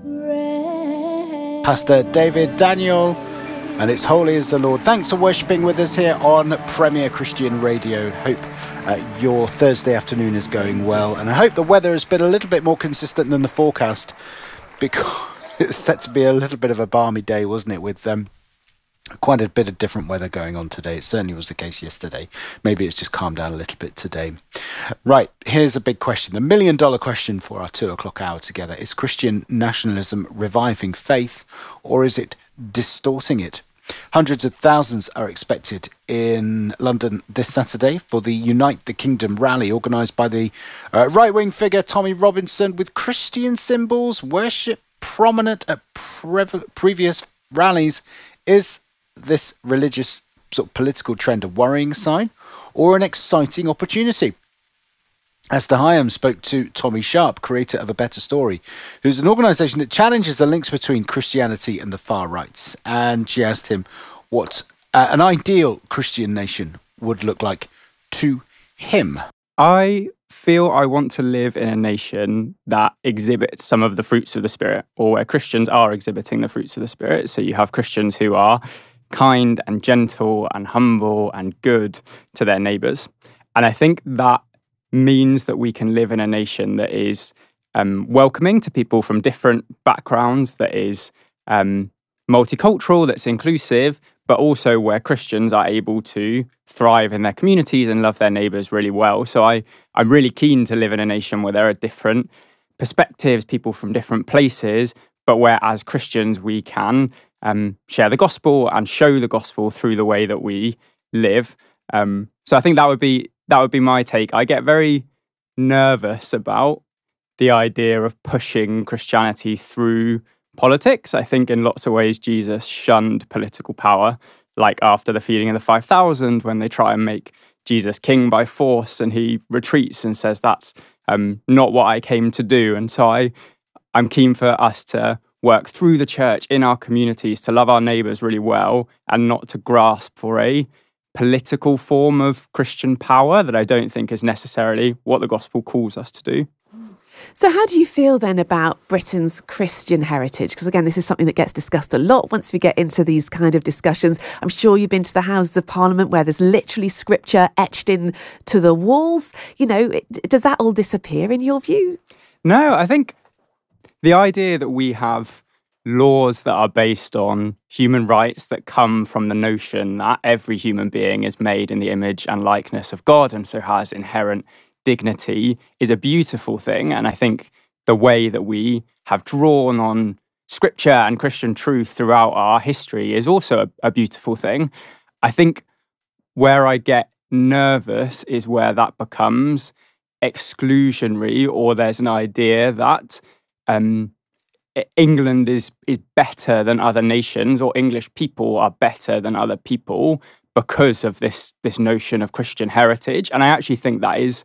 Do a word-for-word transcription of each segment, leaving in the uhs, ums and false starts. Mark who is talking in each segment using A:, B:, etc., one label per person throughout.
A: Pastor David Daniel, and it's Holy is the Lord. Thanks for worshipping with us here on Premier Christian Radio. Hope uh, your Thursday afternoon is going well, and I hope the weather has been a little bit more consistent than the forecast, because it was set to be a little bit of a balmy day, wasn't it, with um, quite a bit of different weather going on today. It certainly was the case yesterday. Maybe it's just calmed down a little bit today. Right, here's a big question, the million dollar question for our two o'clock hour together. Is Christian nationalism reviving faith, or is it distorting it? Hundreds of thousands are expected in London this Saturday for the Unite the Kingdom rally organised by the uh, right-wing figure Tommy Robinson, with Christian symbols, worship prominent at pre- previous rallies. Is this religious sort of political trend a worrying sign or an exciting opportunity? Esther Hyam spoke to Tommy Sharp, creator of A Better Story, who's an organisation that challenges the links between Christianity and the far right. And she asked him what uh, an ideal Christian nation would look like to him.
B: I feel I want to live in a nation that exhibits some of the fruits of the Spirit, or where Christians are exhibiting the fruits of the Spirit. So you have Christians who are kind and gentle and humble and good to their neighbours. And I think that means that we can live in a nation that is um, welcoming to people from different backgrounds, that is um, multicultural, that's inclusive, but also where Christians are able to thrive in their communities and love their neighbours really well. So I, I'm really keen to live in a nation where there are different perspectives, people from different places, but where as Christians we can um, share the gospel and show the gospel through the way that we live. Um, so I think that would be That would be my take. I get very nervous about the idea of pushing Christianity through politics. I think in lots of ways Jesus shunned political power, like after the feeding of the five thousand, when they try and make Jesus king by force, and he retreats and says, that's um, not what I came to do. And so I, I'm keen for us to work through the church in our communities to love our neighbours really well and not to grasp for a political form of Christian power that I don't think is necessarily what the gospel calls us to do.
C: So how do you feel then about Britain's Christian heritage? Because again, this is something that gets discussed a lot once we get into these kind of discussions. I'm sure you've been to the Houses of Parliament where there's literally scripture etched in to the walls. You know, does that all disappear in your view?
B: No, I think the idea that we have laws that are based on human rights that come from the notion that every human being is made in the image and likeness of God and so has inherent dignity is a beautiful thing. And I think the way that we have drawn on scripture and Christian truth throughout our history is also a, a beautiful thing. I think where I get nervous is where that becomes exclusionary, or there's an idea that um, England is is better than other nations, or English people are better than other people because of this this notion of Christian heritage. And I actually think that is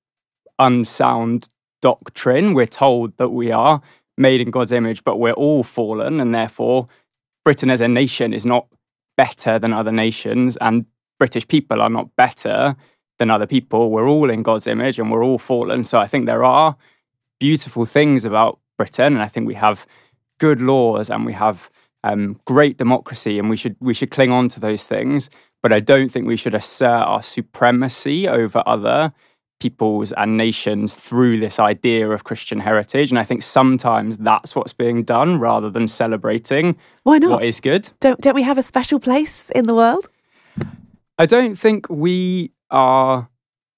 B: unsound doctrine. We're told that we are made in God's image, but we're all fallen, and therefore Britain as a nation is not better than other nations, and British people are not better than other people. We're all in God's image and we're all fallen. So I think there are beautiful things about Britain, and I think we have good laws and we have um, great democracy, and we should we should cling on to those things. But I don't think we should assert our supremacy over other peoples and nations through this idea of Christian heritage. And I think sometimes that's what's being done rather than celebrating
C: Why not?
B: what is good.
C: Don't don't we have a special place in the world?
B: I don't think we are.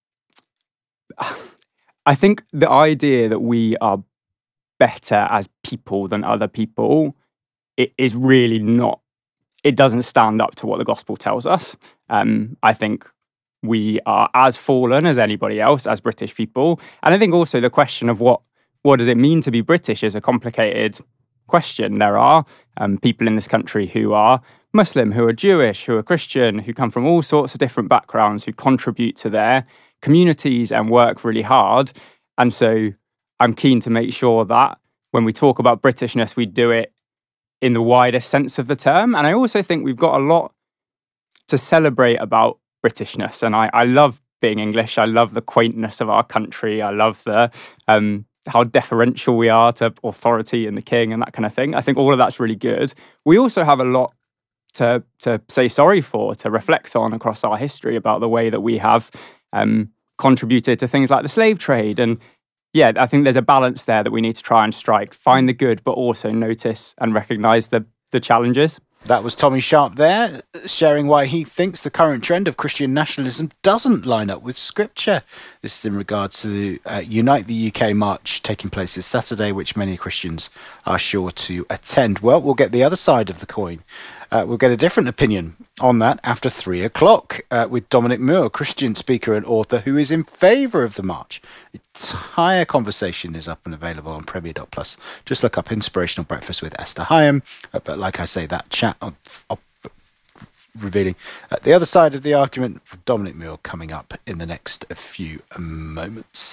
B: I think the idea that we are better as people than other people, it is really not, it doesn't stand up to what the gospel tells us. Um, I think we are as fallen as anybody else, as British people. And I think also the question of what, what does it mean to be British is a complicated question. There are um, people in this country who are Muslim, who are Jewish, who are Christian, who come from all sorts of different backgrounds, who contribute to their communities and work really hard. And so I'm keen to make sure that when we talk about Britishness, we do it in the widest sense of the term. And I also think we've got a lot to celebrate about Britishness. And I, I love being English. I love the quaintness of our country. I love the um, how deferential we are to authority and the king and that kind of thing. I think all of that's really good. We also have a lot to to say sorry for, to reflect on across our history about the way that we have um, contributed to things like the slave trade. And yeah, I think there's a balance there that we need to try and strike. Find the good, but also notice and recognise the the challenges.
A: That was Tommy Sharp there, sharing why he thinks the current trend of Christian nationalism doesn't line up with Scripture. This is in regards to the uh, Unite the U K march taking place this Saturday, which many Christians are sure to attend. Well, we'll get the other side of the coin. Uh, we'll get a different opinion on that after three o'clock uh, with Dominic Moore, Christian speaker and author who is in favour of the march. The entire conversation is up and available on Premier dot Plus. Just look up Inspirational Breakfast with Esther Hyam. Uh, but like I say, that chat on, on revealing uh, the other side of the argument from Dominic Moore coming up in the next few moments.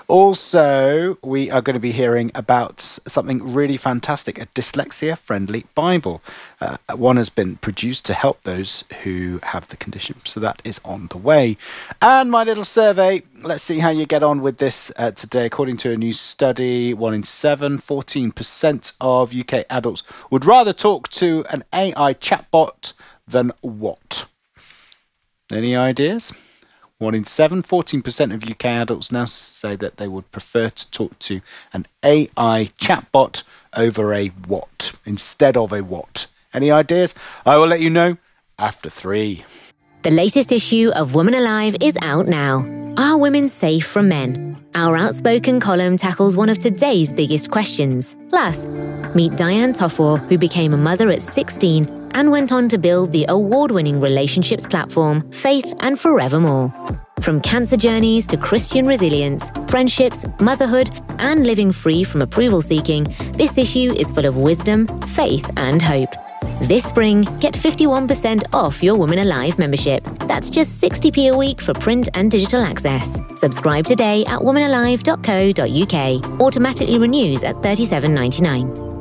A: Also, we are going to be hearing about something really fantastic, a dyslexia-friendly Bible. Uh, one has been produced to help those who have the condition, so that is on the way. And my little survey, let's see how you get on with this uh, today. According to a new study, one in seven, fourteen percent of U K adults would rather talk to an A I chatbot than what? Any ideas? One in seven, fourteen percent of U K adults now say that they would prefer to talk to an A I chatbot over a what, instead of a what. Any ideas? I will let you know after three.
D: The latest issue of Woman Alive is out now. Are women safe from men? Our outspoken column tackles one of today's biggest questions. Plus, meet Diane Tofor, who became a mother at sixteen and went on to build the award-winning relationships platform Faith and Forevermore. From cancer journeys to Christian resilience, friendships, motherhood, and living free from approval seeking, this issue is full of wisdom, faith, and hope. This spring, get fifty-one percent off your Women Alive membership. That's just sixty p a week for print and digital access. Subscribe today at woman alive dot co dot uk. Automatically renews at thirty-seven ninety-nine.